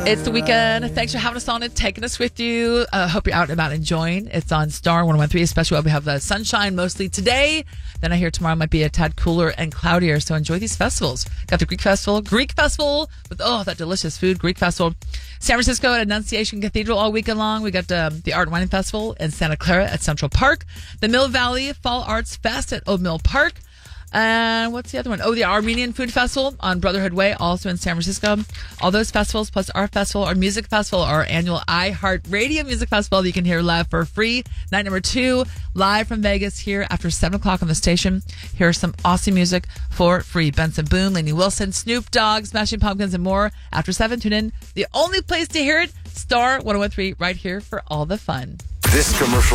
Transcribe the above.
It's the weekend. Thanks for having us on and taking us with you. Hope you're out and about enjoying. It's on Star 101.3, especially while we have the sunshine mostly today. Then I hear tomorrow might be a tad cooler and cloudier, so enjoy these festivals. Got the Greek Festival with, that delicious food, Greek Festival. San Francisco at Annunciation Cathedral all weekend long. We got the Art and Wine Festival in Santa Clara at Central Park. The Mill Valley Fall Arts Fest at Old Mill Park. And what's the other one? The Armenian Food Festival on Brotherhood Way, also in San Francisco. All those festivals, plus our festival, our music festival, our annual iHeartRadio Music Festival. You can hear live for free. Night number 2, live from Vegas here after 7 o'clock on the station. Here's some awesome music for free. Benson Boone, Lainey Wilson, Snoop Dogg, Smashing Pumpkins, and more. After 7, tune in. The only place to hear it, Star 101.3, right here for all the fun. This commercial